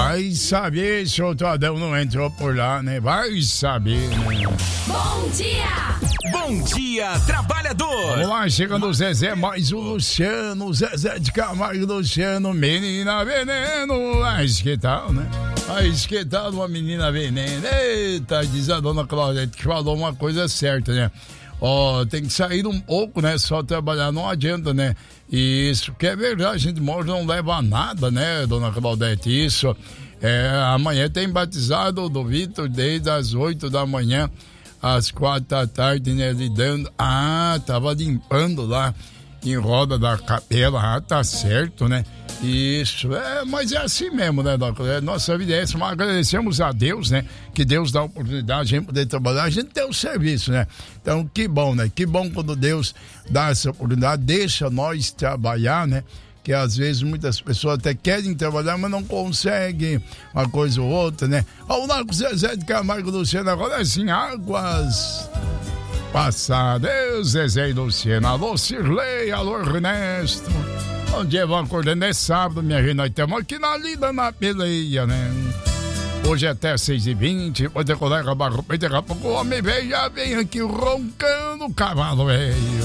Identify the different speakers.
Speaker 1: Vai saber se o Tadão não entrou por lá, né? Vai saber, né?
Speaker 2: Bom dia!
Speaker 3: Bom dia, trabalhador!
Speaker 1: Vamos lá, chegando o Zezé, mais o Luciano, Zezé de Camargo, Luciano, menina veneno. Mas que tal, né? Mas que tal uma menina veneno? Eita, diz a dona Claudete que falou uma coisa certa, né? Ó, tem que sair um pouco, né? Só trabalhar não adianta, né? Isso que é verdade, a gente morre não leva a nada, né, dona Claudete? Isso. Amanhã tem batizado do Vitor desde as 8 da manhã às 4 da tarde, né? Lidando. Tava limpando lá em roda da capela. Tá certo, né? Isso, mas é assim mesmo, né, doutor? Nossa vida é essa, mas agradecemos a Deus, né? Que Deus dá a oportunidade de a gente poder trabalhar, a gente tem o serviço, né? Então, que bom, né? Que bom quando Deus dá essa oportunidade, deixa nós trabalhar, né? Que às vezes muitas pessoas até querem trabalhar, mas não conseguem uma coisa ou outra, né? Vamos lá com o Zezé de Camargo, Luciano, agora assim, águas passadas, Zezé e Luciano, alô Cirlei, alô Ernesto. Bom dia, vamos acordando, é sábado, minha gente, nós estamos aqui na lida, na peleia, né? Hoje é até 6h20, depois o colega Barro, daqui a pouco o homem velho já vem aqui roncando o cavalo velho.